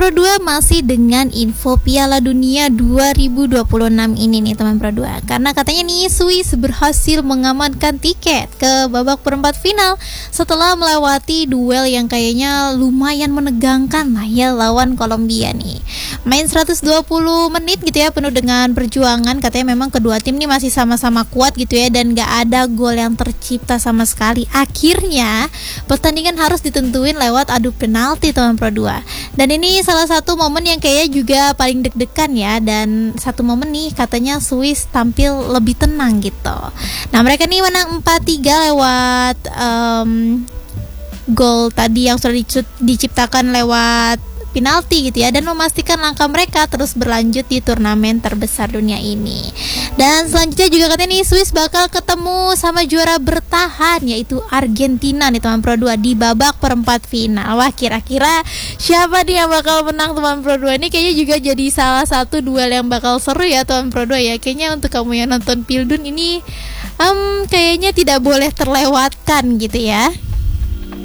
Pro 2 masih dengan info Piala Dunia 2026 ini nih teman Pro 2. Karena katanya nih Swiss berhasil mengamankan tiket ke babak perempat final setelah melewati duel yang kayaknya lumayan menegangkan lah ya lawan Kolombia nih. Main 120 menit gitu ya, penuh dengan perjuangan. Katanya memang kedua tim nih masih sama-sama kuat gitu ya, dan gak ada gol yang tercipta sama sekali. Akhirnya pertandingan harus ditentuin lewat adu penalti teman Pro 2. Dan ini salah satu momen yang kayaknya juga paling deg-degan ya. Dan satu momen nih katanya Swiss tampil lebih tenang gitu. Nah mereka nih menang 4-3 lewat gol tadi yang sudah diciptakan lewat penalti gitu ya, dan memastikan langkah mereka terus berlanjut di turnamen terbesar dunia ini. Dan selanjutnya juga katanya nih Swiss bakal ketemu sama juara bertahan yaitu Argentina nih teman Pro 2 di babak perempat final. Wah, kira-kira siapa nih yang bakal menang teman Pro 2 ini? Kayaknya juga jadi salah satu duel yang bakal seru ya teman Pro 2 ya. Kayaknya untuk kamu yang nonton Pildun ini kayaknya tidak boleh terlewatkan gitu ya.